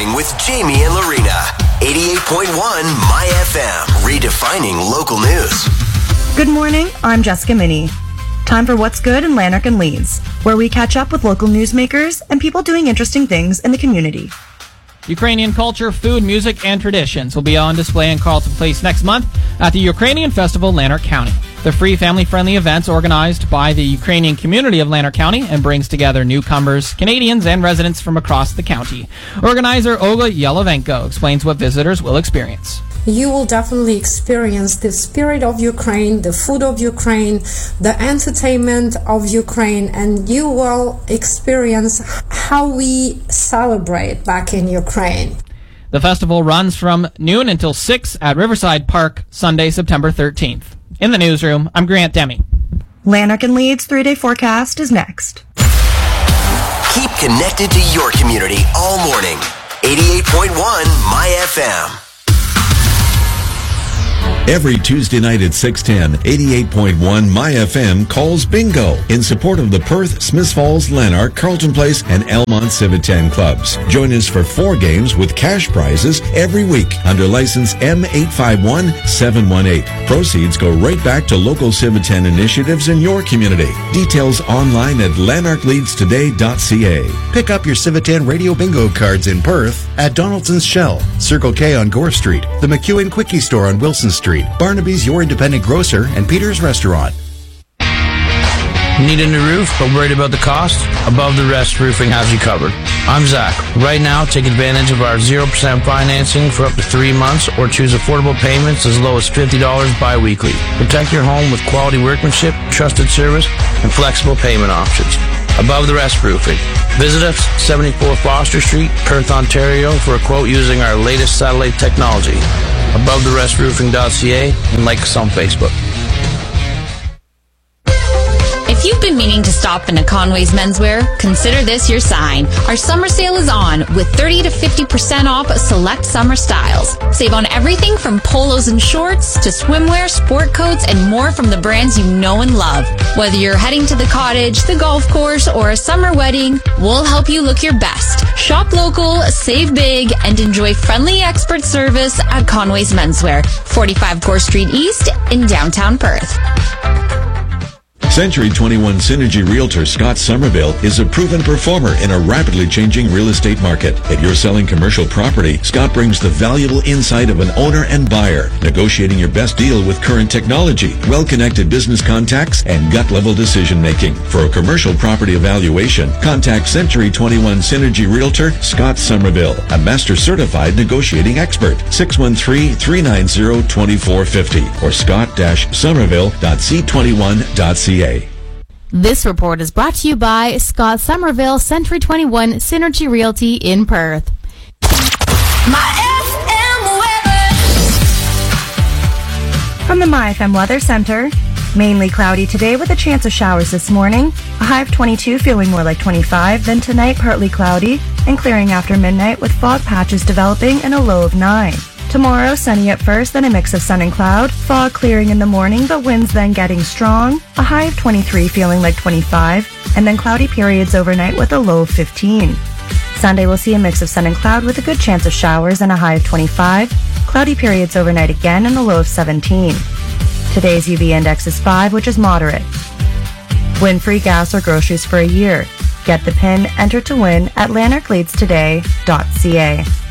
Morning with Jamie and Lorena. 88.1 My FM, redefining local news. Good morning, I'm Jessica Minnie. Time for What's Good in Lanark and Leeds, where we catch up with local newsmakers and people doing interesting things in the community. Ukrainian culture, food, music, and traditions will be on display in Carleton Place next month at the Ukrainian Festival, Lanark County. The free, family-friendly event's organized by the Ukrainian community of Lanark County and brings together newcomers, Canadians, and residents from across the county. Organizer Olga Yelavenko explains what visitors will experience. You will definitely experience the spirit of Ukraine, the food of Ukraine, the entertainment of Ukraine, and you will experience how we celebrate back in Ukraine. The festival runs from noon until 6 at Riverside Park, Sunday, September 13th. In the newsroom, I'm Grant Demi. Lanark and Leeds 3-day forecast is next. Keep connected to your community all morning. 88.1 My FM. Every Tuesday night at 6:10, 88.1 My FM calls bingo in support of the Perth, Smiths Falls, Lanark, Carleton Place, and Elmont Civitan clubs. Join us for 4 games with cash prizes every week under license M851718. Proceeds go right back to local Civitan initiatives in your community. Details online at lanarkleadstoday.ca. Pick up your Civitan Radio Bingo cards in Perth at Donaldson's Shell, Circle K on Gore Street, the McEwen Quickie Store on Wilson Street, Barnaby's Your Independent Grocer, and Peter's Restaurant. Need a new roof but worried about the cost? Above the Rest Roofing has you covered. I'm Zach. Right now, take advantage of our 0% financing for up to 3 months or choose affordable payments as low as $50 bi-weekly. Protect your home with quality workmanship, trusted service, and flexible payment options. Above the Rest Roofing. Visit us 74 Foster Street, Perth, Ontario for a quote using our latest satellite technology. AboveTheRestRoofing.ca and like us on Facebook. If you've been meaning to stop in a Conway's Menswear, consider this your sign. Our summer sale is on with 30 to 50% off select summer styles. Save on everything from polos and shorts to swimwear, sport coats, and more from the brands you know and love. Whether you're heading to the cottage, the golf course, or a summer wedding, we'll help you look your best. Shop local, save big, and enjoy friendly expert service at Conway's Menswear, 45 Gore Street East in downtown Perth. Century 21 Synergy Realtor Scott Somerville is a proven performer in a rapidly changing real estate market. If you're selling commercial property, Scott brings the valuable insight of an owner and buyer, negotiating your best deal with current technology, well-connected business contacts, and gut-level decision-making. For a commercial property evaluation, contact Century 21 Synergy Realtor Scott Somerville, a master-certified negotiating expert. 613-390-2450 or scott-somerville.c21.ca. This report is brought to you by Scott Somerville, Century 21 Synergy Realty in Perth. My FM weather. From the My FM Weather Center, mainly cloudy today with a chance of showers this morning. A high of 22, feeling more like 25. Then tonight, partly cloudy and clearing after midnight with fog patches developing and a low of 9. Tomorrow, sunny at first, then a mix of sun and cloud. Fog clearing in the morning, but winds then getting strong. A high of 23, feeling like 25. And then cloudy periods overnight with a low of 15. Sunday, we'll see a mix of sun and cloud with a good chance of showers and a high of 25. Cloudy periods overnight again and a low of 17. Today's UV index is 5, which is moderate. Win free gas or groceries for a year. Get the PIN, enter to win at lanarkleadstoday.ca.